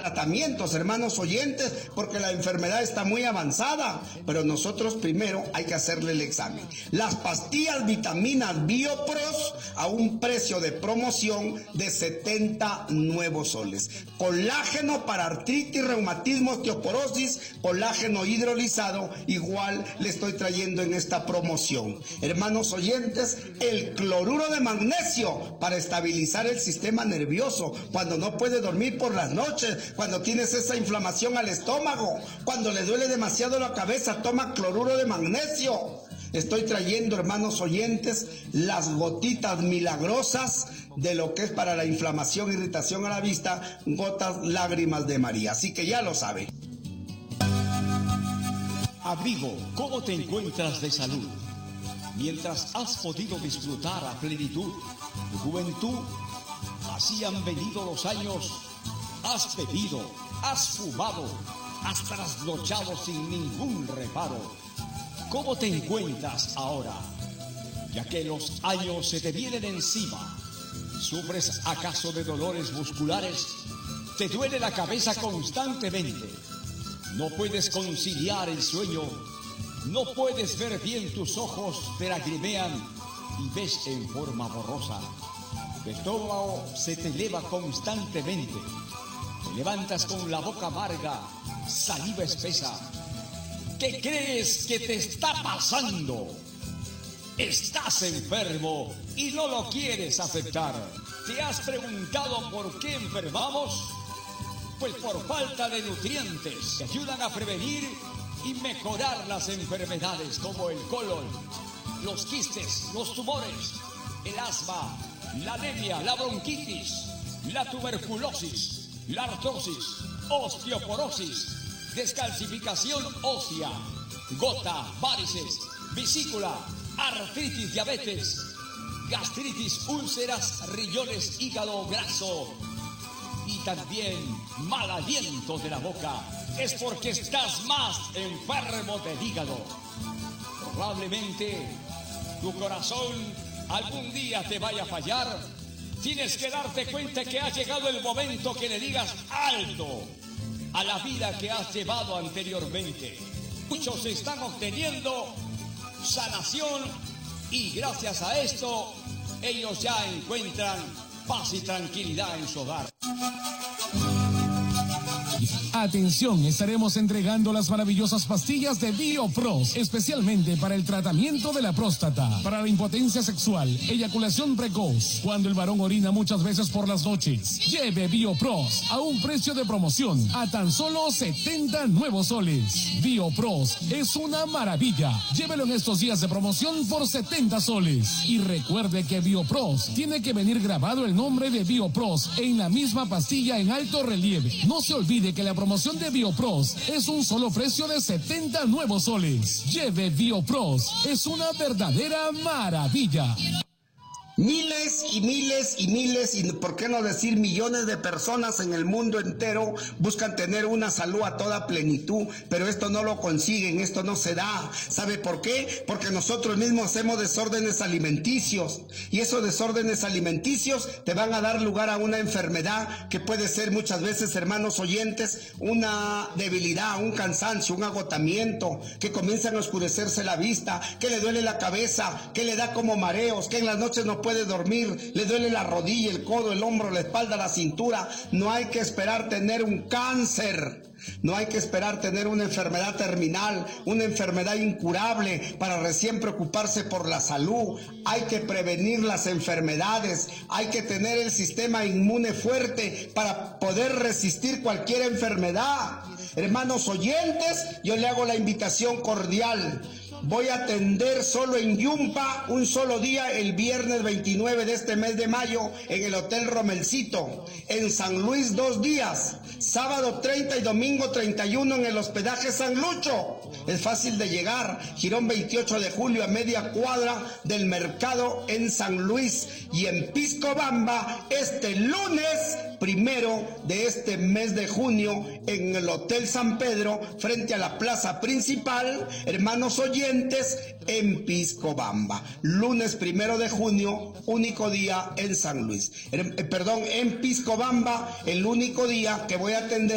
tratamientos, hermanos oyentes, porque la enfermedad está muy avanzada, pero nosotros primero hay que hacerle el examen. Las pastillas vitaminas Biopros a un precio de promoción de 70 nuevos soles. Colágeno para artritis, reumatismo, osteoporosis, colágeno hidrolizado, igual le estoy trayendo en esta promoción. Hermanos oyentes, el cloruro de magnesio para estabilizar el sistema nervioso, cuando no puede dormir por las noches, cuando tienes esa inflamación al estómago, cuando le duele demasiado la cabeza, toma cloruro de magnesio. Estoy trayendo, hermanos oyentes, las gotitas milagrosas de lo que es para la inflamación, irritación a la vista, gotas lágrimas de María. Así que ya lo sabe. Amigo, ¿cómo te encuentras de salud? Mientras has podido disfrutar a plenitud tu juventud, así han venido los años, has bebido, has fumado, has trasnochado sin ningún reparo. ¿Cómo te encuentras ahora? Ya que los años se te vienen encima. ¿Sufres acaso de dolores musculares? ¿Te duele la cabeza constantemente? ¿No puedes conciliar el sueño? ¿No puedes ver bien, tus ojos te lagrimean y ves en forma borrosa? Tu estómago se te eleva constantemente. Te levantas con la boca amarga, saliva espesa. ¿Qué crees que te está pasando? Estás enfermo y no lo quieres aceptar. ¿Te has preguntado por qué enfermamos? Pues por falta de nutrientes que ayudan a prevenir y mejorar las enfermedades como el colon, los quistes, los tumores, el asma, la anemia, la bronquitis, la tuberculosis, la artrosis, osteoporosis, descalcificación ósea, gota, varices, vesícula, artritis, diabetes, gastritis, úlceras, riñones, hígado graso y también mal aliento de la boca. Es porque estás más enfermo del hígado. Probablemente tu corazón algún día te vaya a fallar. Tienes que darte cuenta que ha llegado el momento que le digas alto a la vida que has llevado anteriormente. Muchos están obteniendo sanación y gracias a esto ellos ya encuentran paz y tranquilidad en su hogar. Atención, estaremos entregando las maravillosas pastillas de Biopros, especialmente para el tratamiento de la próstata, para la impotencia sexual, eyaculación precoz, cuando el varón orina muchas veces por las noches. Lleve Biopros a un precio de promoción a tan solo 70 nuevos soles. Biopros es una maravilla. Llévelo en estos días de promoción por 70 soles. Y recuerde que Biopros tiene que venir grabado el nombre de Biopros en la misma pastilla en alto relieve. No se olvide que la promoción de Biopros es un solo precio de 70 nuevos soles. Lleve Biopros, es una verdadera maravilla. Miles y miles y miles, y por qué no decir millones de personas en el mundo entero buscan tener una salud a toda plenitud, pero esto no lo consiguen, esto no se da. ¿Sabe por qué? Porque nosotros mismos hacemos desórdenes alimenticios, y esos desórdenes alimenticios te van a dar lugar a una enfermedad que puede ser muchas veces, hermanos oyentes, una debilidad, un cansancio, un agotamiento, que comienzan a oscurecerse la vista, que le duele la cabeza, que le da como mareos, que en las noches no puede dormir, le duele la rodilla, el codo, el hombro, la espalda, la cintura. No hay que esperar tener un cáncer, no hay que esperar tener una enfermedad terminal, una enfermedad incurable para recién preocuparse por la salud. Hay que prevenir las enfermedades, hay que tener el sistema inmune fuerte para poder resistir cualquier enfermedad. Hermanos oyentes, yo le hago la invitación cordial. Voy a atender solo en Yumpa un solo día, el viernes 29 de este mes de mayo, en el Hotel Romelcito. En San Luis 2 días, sábado 30 y domingo 31 en el hospedaje San Lucho. Es fácil de llegar, Girón 28 de julio, a media cuadra del mercado en San Luis. Y en Piscobamba, este lunes 1 de este mes de junio, en el Hotel San Pedro, frente a la plaza principal, hermanos oyentes, en Piscobamba. Lunes 1 de junio, único día en San Luis. En Piscobamba, el único día que voy a atender